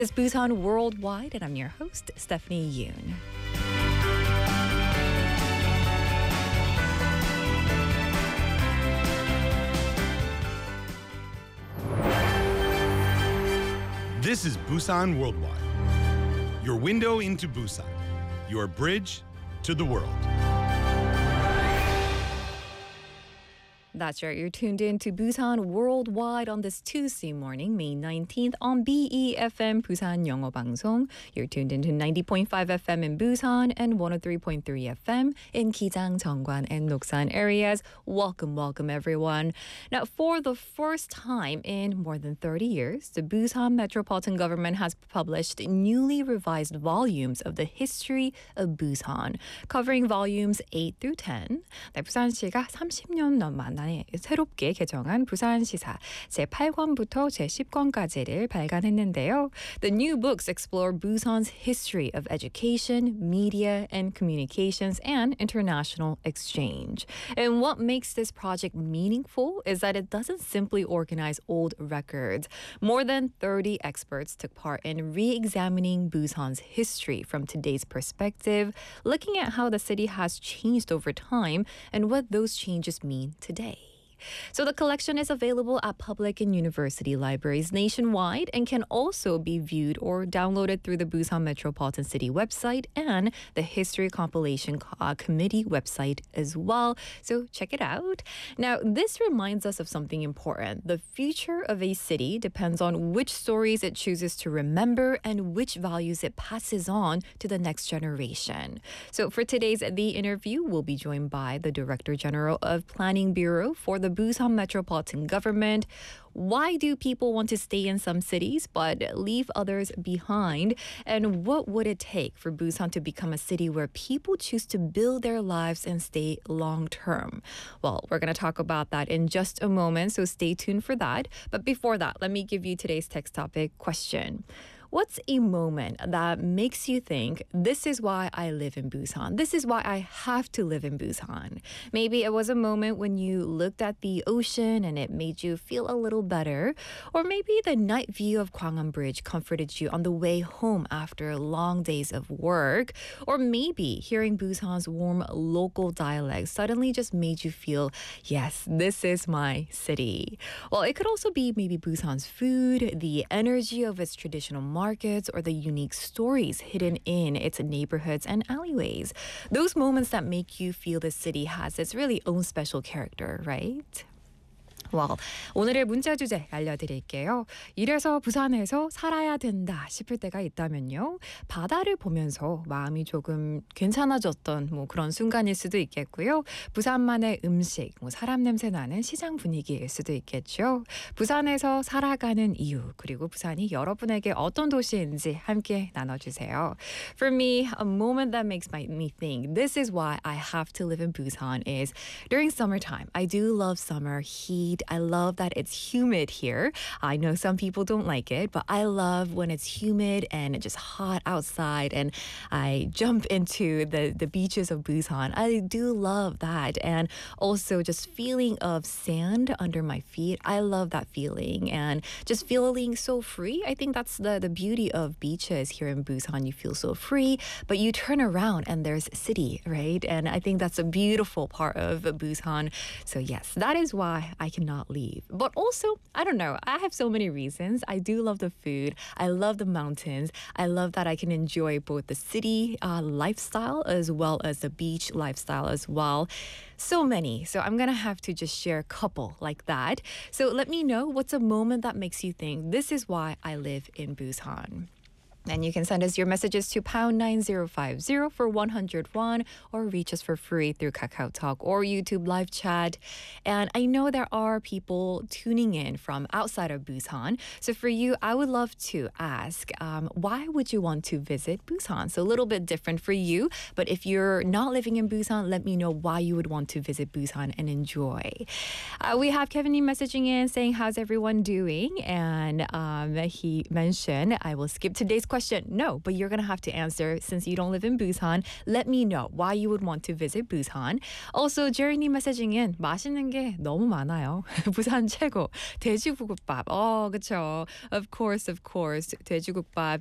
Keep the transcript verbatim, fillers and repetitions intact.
It's Busan Worldwide, and I'm your host, Stephanie Yoon. This is Busan Worldwide, your window into Busan, your bridge to the world. That's right. You're tuned in to Busan Worldwide on this Tuesday morning, May nineteenth on B E F M Busan 영어 방송. You're tuned into ninety point five F M in Busan and one oh three point three F M in Gijang, Jeongwan, and Noksan areas. Welcome, welcome, everyone. Now, for the first time in more than thirty years, the Busan Metropolitan Government has published newly revised volumes of the history of Busan, covering volumes eight through ten. 네, 부산시가 삼십 년 만에 새롭게 개정한 부산시사 제팔 권부터 제십 권까지를 발간했는데요. The new books explore Busan's history of education, media, and communications, and international exchange. And what makes this project meaningful is that it doesn't simply organize old records. More than thirty experts took part in re-examining Busan's history from today's perspective, looking at how the city has changed over time and what those changes mean today. So the collection is available at public and university libraries nationwide and can also be viewed or downloaded through the Busan Metropolitan City website and the History Compilation uh, Committee website as well. So check it out. Now, this reminds us of something important. The future of a city depends on which stories it chooses to remember and which values it passes on to the next generation. So for today's The Interview, we'll be joined by the Director General of Planning Bureau for the Busan Metropolitan Government. Why do people want to stay in some cities but leave others behind? And what would it take for Busan to become a city where people choose to build their lives and stay long term? Well, we're going to talk about that in just a moment, so stay tuned for that. But before that, let me give you today's text topic question. What's a moment that makes you think, this is why I live in Busan? This is why I have to live in Busan. Maybe it was a moment when you looked at the ocean and it made you feel a little better. Or maybe the night view of Gwanghwamun Bridge comforted you on the way home after long days of work. Or maybe hearing Busan's warm local dialect suddenly just made you feel, yes, this is my city. Well, it could also be maybe Busan's food, the energy of its traditional markets, markets or the unique stories hidden in its neighborhoods and alleyways. Those moments that make you feel the city has its really own special character, right? Well, 오늘의 문자 주제 알려드릴게요. 이래서 부산에서 살아야 된다 싶을 때가 있다면요. 바다를 보면서 마음이 조금 괜찮아졌던 뭐 그런 순간일 수도 있겠고요. 부산만의 음식, 뭐 사람 냄새 나는 시장 분위기일 수도 있겠죠. 부산에서 살아가는 이유, 그리고 부산이 여러분에게 어떤 도시인지 함께 나눠주세요. For me, a moment that makes my, me think this is why I have to live in Busan is during summertime. I do love summer heat. I love that it's humid here. I know some people don't like it, but I love when it's humid and it's just hot outside and I jump into the, the beaches of Busan. I do love that. And also just feeling of sand under my feet. I love that feeling and just feeling so free. I think that's the, the beauty of beaches here in Busan. You feel so free, but you turn around and there's city, right? And I think that's a beautiful part of Busan. So yes, that is why I cannot leave. But also, I don't know, I have so many reasons. I do love the food. I love the mountains. I love that I can enjoy both the city uh, lifestyle as well as the beach lifestyle as well. So many. So I'm going to have to just share a couple like that. So let me know what's a moment that makes you think, this is why I live in Busan. And you can send us your messages to pound nine zero five zero for one hundred won or reach us for free through Kakao Talk or YouTube live chat. And I know there are people tuning in from outside of Busan. So for you, I would love to ask, um, why would you want to visit Busan? So a little bit different for you. But if you're not living in Busan, let me know why you would want to visit Busan and enjoy. Uh, we have Kevin Lee messaging in saying, how's everyone doing? And um, he mentioned, I will skip today's question, no, but you're going to have to answer since you don't live in Busan. Let me know why you would want to visit Busan. Also, 제리님 메시징은 맛있는 게 너무 많아요. 부산 최고. 돼지국밥. 어, 그쵸. Of course, of course. 돼지국밥